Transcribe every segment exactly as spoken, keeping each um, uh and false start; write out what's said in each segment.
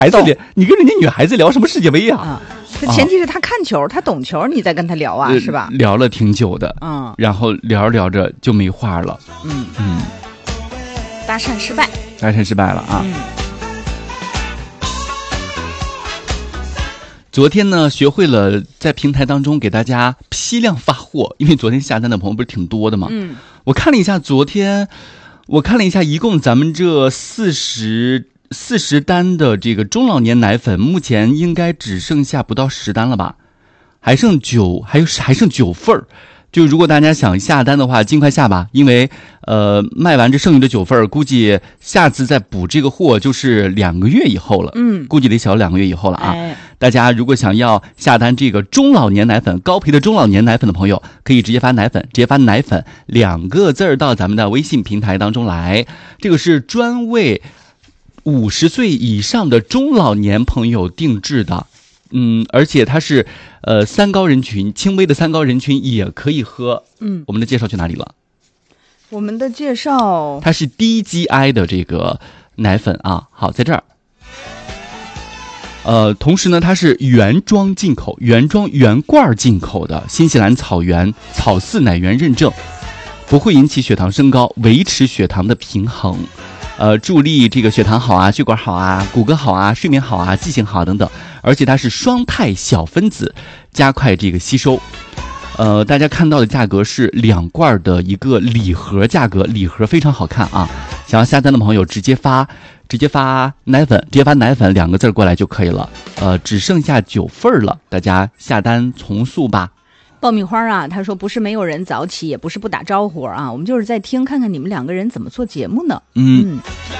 孩子聊，你跟人家女孩子聊什么世界杯呀、啊？ 啊，这前提是他看球，啊、他懂球，你再跟他聊啊，呃、是吧？ 聊了挺久的， 嗯， 然后聊着聊着就没话了， 嗯嗯， 搭讪失败， 搭讪失败了啊。 嗯昨天呢，学会了在平台当中给大家批量发货，因为昨天下单的朋友不是挺多的嘛。 嗯， 我看了一下，昨天我看了一下，一共咱们这四十四十单的这个中老年奶粉，目前应该只剩下不到十单了吧？还剩九，还有还剩九份儿。就如果大家想下单的话，尽快下吧，因为呃卖完这剩余的九份儿，估计下次再补这个货就是两个月以后了。 嗯， 估计得小两个月以后了啊。 哎、 大家如果想要下单这个中老年奶粉，高配的中老年奶粉的朋友，可以直接发奶粉，直接发奶粉两个字儿到咱们的微信平台当中来。这个是专为五十岁以上的中老年朋友定制的。嗯，而且它是，呃，三高人群，轻微的三高人群也可以喝。 嗯， 我们的介绍去哪里了？ 我们的介绍， 它是低 G I 的这个奶粉啊。好，在这儿。呃，同时呢，它是原装进口，原装原罐进口的新西兰草原草饲奶源认证，不会引起血糖升高，维持血糖的平衡。呃，助力这个血糖好啊，血管好啊，骨骼好啊，睡眠好啊，记性好、啊、等等，而且它是双肽小分子，加快这个吸收。呃，大家看到的价格是两罐的一个礼盒价格，礼盒非常好看啊！想要下单的朋友直接发，直接发奶粉，直接发奶粉两个字过来就可以了。呃，只剩下九份了，大家下单从速吧。 爆米花啊，他说不是没有人早起，也不是不打招呼啊，我们就是在听，看看你们两个人怎么做节目呢。 嗯，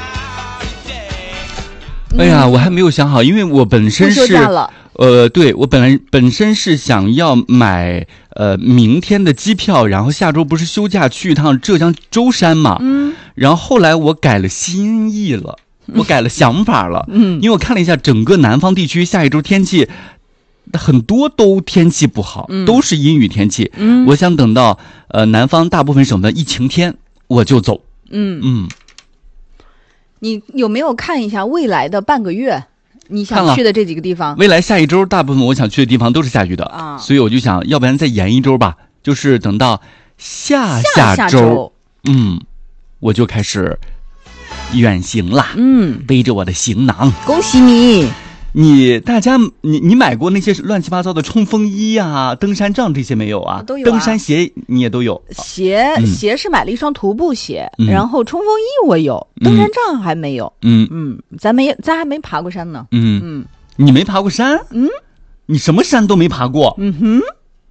嗯哎呀，我还没有想好，因为我本身是呃，对我本来本身是想要买呃明天的机票，然后下周不是休假去一趟浙江舟山嘛， 嗯， 然后后来我改了心意了，我改了想法了， 嗯， 因为我看了一下整个南方地区下一周天气。很多都天气不好、嗯、都是阴雨天气、 嗯、 我想等到呃南方大部分省份一晴天我就走。 嗯嗯， 你有没有看一下未来的半个月你想去的这几个地方？ 未来下一周大部分我想去的地方都是下雨的啊， 所以我就想要不然再延一周吧，就是等到下下下周嗯我就开始远行了。 嗯， 背着我的行囊。 恭喜你。 你大家你你买过那些乱七八糟的冲锋衣啊、登山杖这些没有啊？ 都有啊。 登山鞋你也都有。 鞋、嗯、鞋是买了一双徒步鞋、 嗯， 然后冲锋衣我有，登山杖还没有。 嗯嗯，咱没咱还没爬过山呢。 嗯嗯， 你没爬过山？ 嗯， 你什么山都没爬过？ 嗯哼，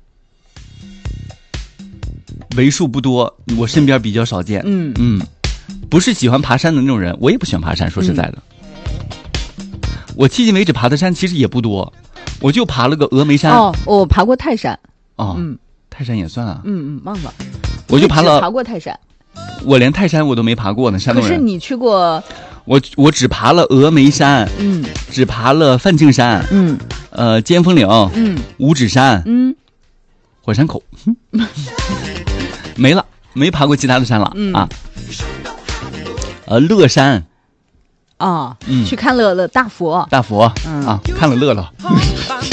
为数不多，我身边比较少见。 嗯嗯，不是喜欢爬山的那种人，我也不喜欢爬山。说实在的。嗯，我迄今为止爬的山其实也不多，我就爬了个峨眉山。 哦，我爬过泰山。 哦， 嗯， 泰山也算啊。 嗯嗯，忘了。 我就爬了， 爬过泰山。 我连泰山我都没爬过呢，山东人。 可是你去过？ 我我只爬了峨眉山， 嗯， 只爬了梵净山， 嗯， 呃，尖峰岭， 嗯， 五指山， 嗯， 火山口，没了，没爬过其他的山了、 嗯、 啊。呃，乐山。 啊、哦， 嗯， 去看了了大佛， 大佛、 嗯、 啊，看了乐了。